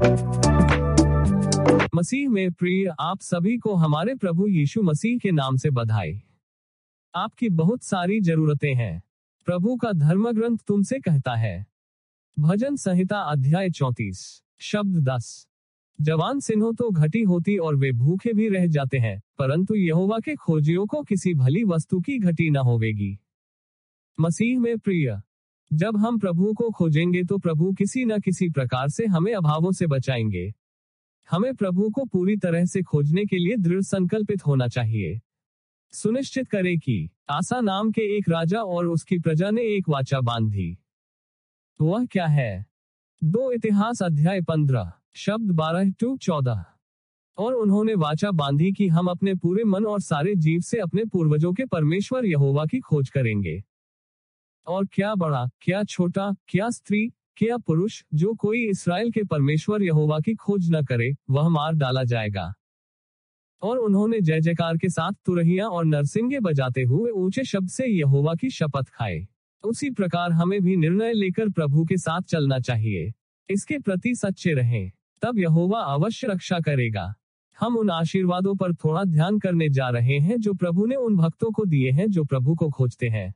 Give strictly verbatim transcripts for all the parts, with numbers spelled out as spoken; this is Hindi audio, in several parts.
मसीह में प्रिय आप सभी को हमारे प्रभु यीशु मसीह के नाम से बधाई। आपकी बहुत सारी जरूरतें हैं। प्रभु का धर्मग्रंथ तुमसे कहता है। भजन संहिता अध्याय चौंतीस शब्द दस। जवान सिंहों तो घटी होती और वे भूखे भी रह जाते हैं, परंतु यहोवा के खोजियों को किसी भली वस्तु की घटी न होवेगी। मसीह में प्रिय, जब हम प्रभु को खोजेंगे तो प्रभु किसी न किसी प्रकार से हमें अभावों से बचाएंगे। हमें प्रभु को पूरी तरह से खोजने के लिए दृढ़ संकल्पित होना चाहिए। सुनिश्चित करें कि आसा नाम के एक राजा और उसकी प्रजा ने एक वाचा बांधी। वह क्या है? दो इतिहास अध्याय पंद्रह शब्द बारह टू चौदह। और उन्होंने वाचा बांधी कि हम अपने पूरे मन और सारे जीव से अपने पूर्वजों के परमेश्वर यहोवा की खोज करेंगे। और क्या बड़ा, क्या छोटा, क्या स्त्री, क्या पुरुष, जो कोई इस्राएल के परमेश्वर यहोवा की खोज न करे, वह मार डाला जाएगा। और उन्होंने जय जयकार के साथ तुरहियां और नरसिंगे बजाते हुए ऊंचे शब्द से यहोवा की शपथ खाए। उसी प्रकार हमें भी निर्णय लेकर प्रभु के साथ चलना चाहिए। इसके प्रति सच्चे रहें, तब यहोवा अवश्य रक्षा करेगा। हम उन आशीर्वादों पर थोड़ा ध्यान करने जा रहे हैं जो प्रभु ने उन भक्तों को दिए हैं जो प्रभु को खोजते हैं।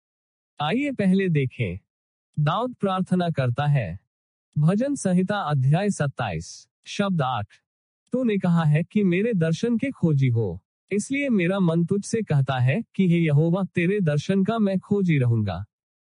आइए पहले देखें। दाऊद प्रार्थना करता है। भजन संहिता अध्याय सत्ताईस शब्द आठ। तूने कहा है कि मेरे दर्शन के खोजी हो, इसलिए मेरा मन तुझसे कहता है कि हे यहोवा, तेरे दर्शन का मैं खोजी रहूंगा।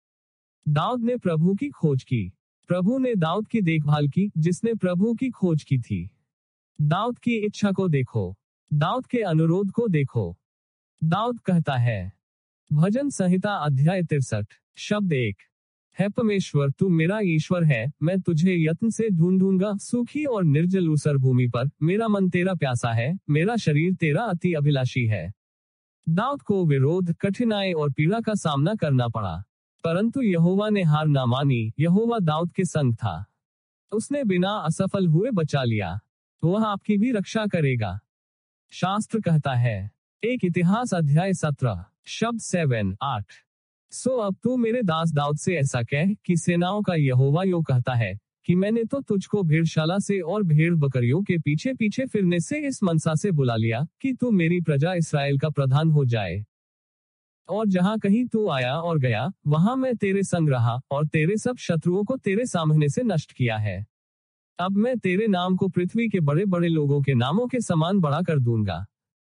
दाऊद ने प्रभु की खोज की। प्रभु ने दाऊद की देखभाल की, जिसने प्रभु की खोज की थी। दाऊद की इच्छा को देखो, दाऊद के अनुरोध को देखो। दाऊद कहता है। भजन संहिता अध्याय तिरसठ शब्द एक। है परमेश्वर, तू मेरा ईश्वर है, मैं तुझे यत्न से ढूंढूंगा। सूखी और निर्जल ऊसर भूमि पर मेरा मन तेरा प्यासा है, मेरा शरीर तेरा अति अभिलाषी है। दाऊद को विरोध, कठिनाई और पीड़ा का सामना करना पड़ा, परंतु यहोवा ने हार ना मानी। यहोवा दाऊद के संग था। उसने बिना असफल हुए बचा लिया। वह आपकी भी रक्षा करेगा। शास्त्र कहता है। एक इतिहास अध्याय सत्रह शब्द सेवन आठ। सो अब तू मेरे दास दाऊद से ऐसा कह कि सेनाओं का यहोवा यो कहता है कि मैंने तो तुझको भेड़शाला से और भेड़ बकरियों के पीछे पीछे फिरने से इस मनसा से बुला लिया कि तू मेरी प्रजा इस्राएल का प्रधान हो जाए। और जहां कहीं तू आया और गया, वहां मैं तेरे संग रहा और तेरे सब शत्रुओं को तेरे सामने से नष्ट किया है। अब मैं तेरे नाम को पृथ्वी के बड़े बड़े लोगों के नामों के समान बड़ा कर दूंगा।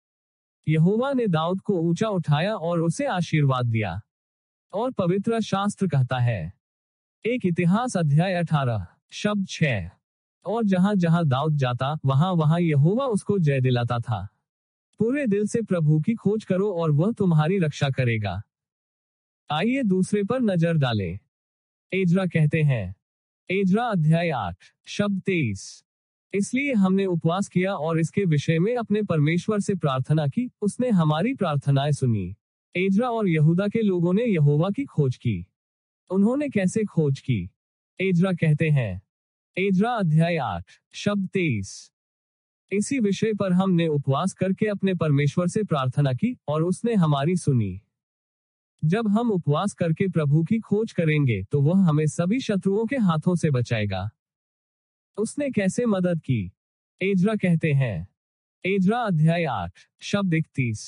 यहोवा ने दाऊद को ऊंचा उठाया और उसे आशीर्वाद दिया। और पवित्र शास्त्र कहता है। एक इतिहास अध्याय अठारह शब्द छह। और जहां जहां दाऊद जाता, वहां वहां यहोवा उसको जय दिलाता था। पूरे दिल से प्रभु की खोज करो और वह तुम्हारी रक्षा करेगा। आइए दूसरे पर नजर डालें। एजरा कहते हैं। एजरा अध्याय आठ शब्द तेईस। इसलिए हमने उपवास किया और इसके विषय में अपने परमेश्वर से प्रार्थना की, उसने हमारी प्रार्थनाएं सुनी। एजरा और यहूदा के लोगों ने यहोवा की खोज की। उन्होंने कैसे खोज की? एजरा कहते हैं। एजरा अध्याय आठ शब्द तेईस। इसी विषय पर हमने उपवास करके अपने परमेश्वर से प्रार्थना की और उसने हमारी सुनी। जब हम उपवास करके प्रभु की खोज करेंगे तो वह हमें सभी शत्रुओं के हाथों से बचाएगा। उसने कैसे मदद की? एजरा कहते हैं। एजरा अध्याय आठ शब्द इकतीस।